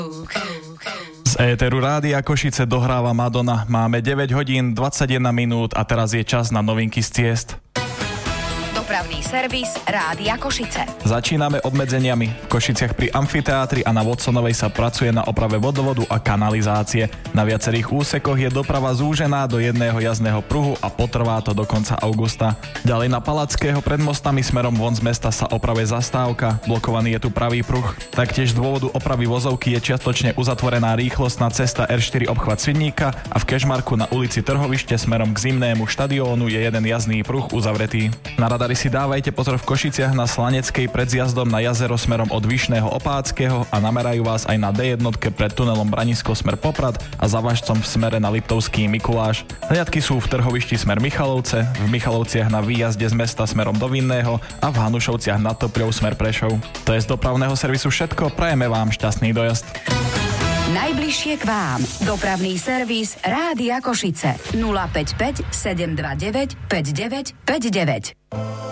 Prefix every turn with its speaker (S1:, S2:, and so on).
S1: Z éteru Rádia Košice dohráva Madonna. Máme 9 hodín, 21 minút a teraz je čas na novinky z ciest.
S2: Dopravný servis Rádia Košice.
S1: Začíname obmedzeniami. V Košiciach pri amfiteátri a na Watsonovej sa pracuje na oprave vodovodu a kanalizácie. Na viacerých úsekoch je doprava zúžená do jedného jazdného pruhu a potrvá to do konca augusta. Ďalej na Palackého pred mostami smerom von z mesta sa opravuje zastávka. Blokovaný je tu pravý pruh. Taktiež z dôvodu opravy vozovky je čiastočne uzatvorená rýchlostná cesta R4 obchvat Svidníka a v Kežmarku na ulici Trhovište smerom k Zimnému štadiónu je jeden jazdný pruh uzavretý. Na radari si dávajte pozor v Košiciach na Slaneckej pred zjazdom na jazero smerom od Vyšného Opáckého a namerajú vás aj na D1 pred tunelom Branisko smer Poprad a za Važcom v smere na Liptovský Mikuláš. Hliadky sú v Trhovišti smer Michalovce, v Michalovciach na výjazde z mesta smerom do Vinného a v Hanušovciach nad Topľou smer Prešov. To je z dopravného servisu všetko, prajeme vám šťastný dojazd.
S2: Najbližšie k vám. Dopravný servis Rádia Košice. 055 729 5959.